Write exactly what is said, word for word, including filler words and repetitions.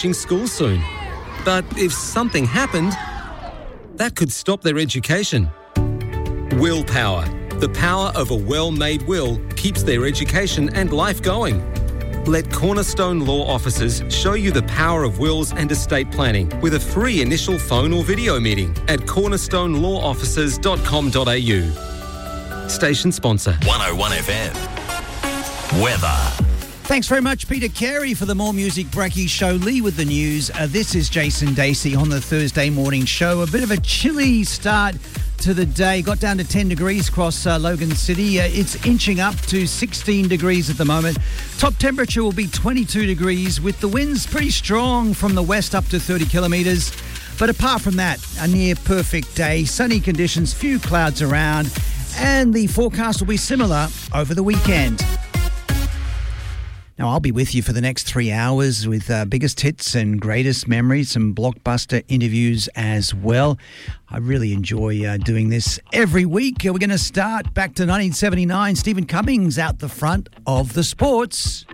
school soon. But if something happened, that could stop their education. Willpower. The power of a well-made will keeps their education and life going. Let Cornerstone Law Officers show you the power of wills and estate planning with a free initial phone or video meeting at cornerstone law officers dot com dot a u. Station sponsor. one oh one F M. Weather. Thanks very much, Peter Carey, for the More Music Brekkie Show. Lee with the news. Uh, this is Jason Dacey on the Thursday morning show. A bit of a chilly start to the day. Got down to ten degrees across uh, Logan City. Uh, it's inching up to sixteen degrees at the moment. Top temperature will be twenty-two degrees with the winds pretty strong from the west up to thirty kilometres. But apart from that, a near perfect day. Sunny conditions, few clouds around, and the forecast will be similar over the weekend. Now, I'll be with you for the next three hours with uh, biggest hits and greatest memories, some blockbuster interviews as well. I really enjoy uh, doing this every week. We're going to start back to nineteen seventy-nine. Stephen Cummings out the front of the sports.